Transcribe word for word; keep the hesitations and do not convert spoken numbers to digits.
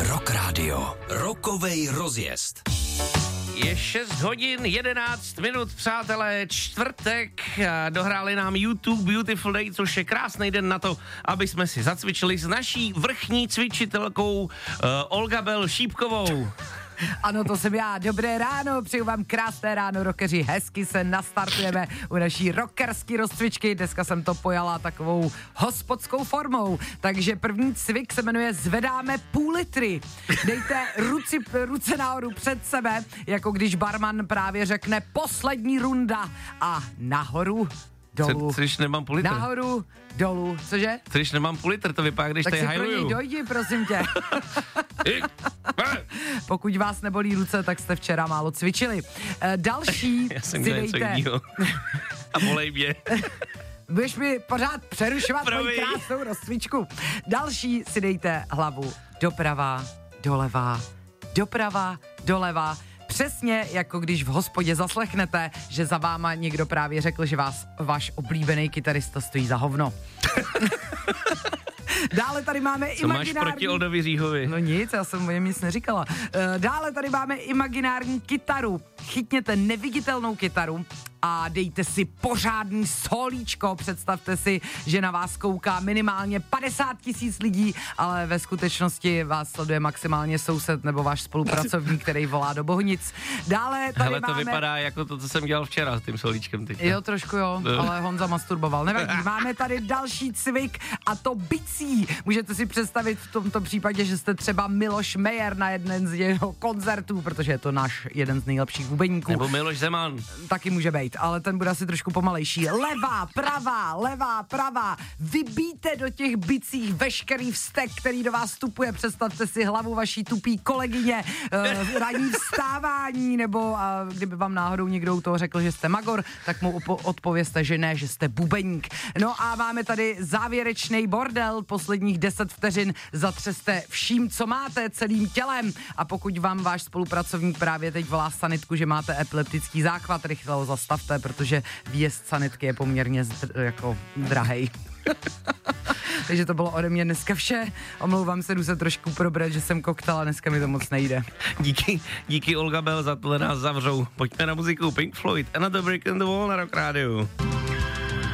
Rock Radio. Rockovej rozjezd. Je šest hodin, jedenáct minut, přátelé, čtvrtek, dohráli nám YouTube Beautiful Day, což je krásný den na to, aby jsme si zacvičili s naší vrchní cvičitelkou uh, Olga Bell Šípkovou. Ano, to jsem já. Dobré ráno, přeju vám krásné ráno, rockeři. Hezky se nastartujeme u naší rockerský rozcvičky. Dneska jsem to pojala takovou hospodskou formou. Takže první cvik se jmenuje Zvedáme půl litry. Dejte ruci, ruce nahoru před sebe, jako když barman právě řekne poslední runda a nahoru, dolů. Co, když nemám půl litr? Nahoru, dolů. Cože? Co, když nemám půl litr, to vypadá, když tak tady si hajluju. pro něj dojdi, prosím tě. Pokud vás nebolí ruce, tak jste včera málo cvičili. E, další Já jsem si něco dejte. jinýho. A bolej mě. Budeš mi pořád přerušovat moji krásnou rozcvičku. Další si dejte hlavu doprava, doleva, doprava, doleva. Přesně jako když v hospodě zaslechnete, že za váma někdo právě řekl, že vás váš oblíbený kytarista stojí za hovno. Dále tady máme Co imaginární... máš proti Oldovi Říhovi? No nic, já jsem jim nic neříkala. Dále tady máme imaginární kytaru. Chytněte neviditelnou kytaru a dejte si pořádný solíčko. Představte si, že na vás kouká minimálně padesát tisíc lidí, ale ve skutečnosti vás sleduje maximálně soused nebo váš spolupracovník, který volá do Bohnic. Dále tady Hele, to máme... vypadá jako to, co jsem dělal včera s tím solíčkem teď. Jo, trošku jo, ale Honza masturboval. Nevadí, máme tady další cvik a to bicí. Můžete si představit v tomto případě, že jste třeba Miloš Mayer na jeden z jeho koncertů, protože je to náš jeden z nejlepších bubeníků. Nebo Miloš Zeman. Taky může být, ale ten bude asi trošku pomalejší. Levá, pravá, levá, pravá. Vybíjte do těch bicích veškerý vztek, který do vás vstupuje. Představte si hlavu vaší tupý kolegyně, uh, ranní vstávání, nebo uh, kdyby vám náhodou někdo u toho řekl, že jste magor, tak mu upo- odpovězte, že ne, že jste bubeník. No a máme tady závěrečný bordel, posledních deset vteřin zatřeste vším, co máte, celým tělem. A pokud vám váš spolupracovník právě teď volá sanitku, že máte epileptický záchvat, rychle ho zastavte, protože výjezd sanitky je poměrně zdr- jako drahej. Takže to bylo ode mě dneska vše. Omlouvám se, jdu se trošku probrat, že jsem koktala, dneska mi to moc nejde. Díky, díky Olga Bell, za tohle nás zavřou. Pojďme na muziku Pink Floyd, Another Brick in the Wall na Rock Radio.